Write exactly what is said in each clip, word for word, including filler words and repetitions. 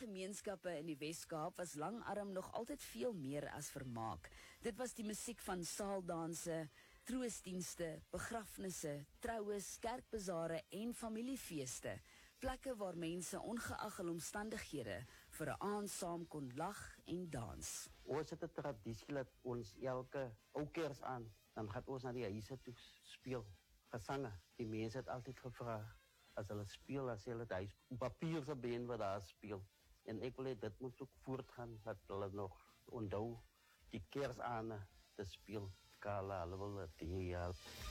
gemeenskappe in die Wes-Kaap was langarm nog altyd veel meer as vermaak. Dit was die musiek van saaldanse, troostdienste, begrafnisse, troues, kerkbazare en familiefeeste. Plekke waar mense ongeag hul omstandighede vir 'n aand saam kon lag en dans. Ons het 'n tradisie dat ons elke ou Kers aan, dan gaan ons na die huise toe speel, gesange. Die mense het altyd gevra, as hulle speel, as hulle huis op papier se been wat daar speel. En ek wil hê dit moet ook voortgaan, dat hulle nog onthou die Kers aan te speel. Kala, hulle wil het hier.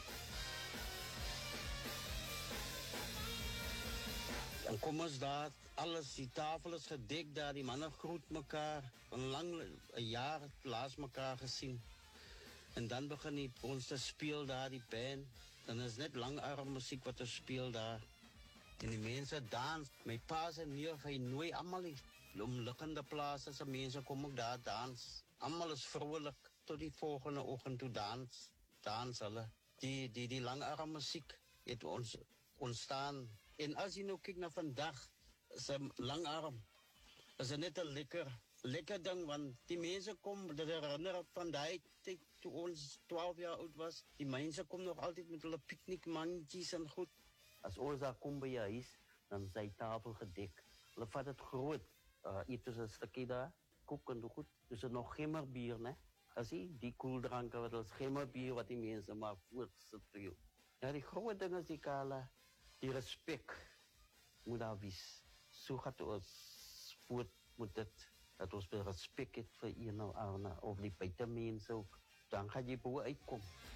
En kom ons daar, alles, die tafel is gedekt daar, die mannen groet mekaar, een lang een jaar laat mekaar gezien. En dan begin die ons te speel daar, die band. Dan is net langarm muziek wat er speel daar. En die mensen dans. Mijn pa en neer, hij nooit allemaal die omliggende plaatsen, de mensen komen ook daar dans. Allemaal is vrolijk, tot die volgende ochtend toe dans, dans hulle. Die, die, die langarm muziek het ons ontstaan. En als je nou kijkt naar vandaag, is een langarm, is het net een lekker, lekker ding, want die mensen komen, dat herinner van die tijd, toen ons twaalf jaar oud was, die mensen komen nog altijd met hulle picknickmandjies en goed. Als ons daar komt bij je huis, dan is die tafel gedekt. Hulle vat het groot, uh, eet is een stukje daar, koken en goed. Dus er nog gemmerbier, ne? Als je die koeldranken, wat is gemmerbier, wat die mensen maar voortzit voor jou. Ja, die grote dingen is die Kala. Die respect moet daar wees. Zo gaat ons voort moet het, dat ons respect heeft voor een of ander, of die buitenmensen ook. Dan gaat je boven uitkomen.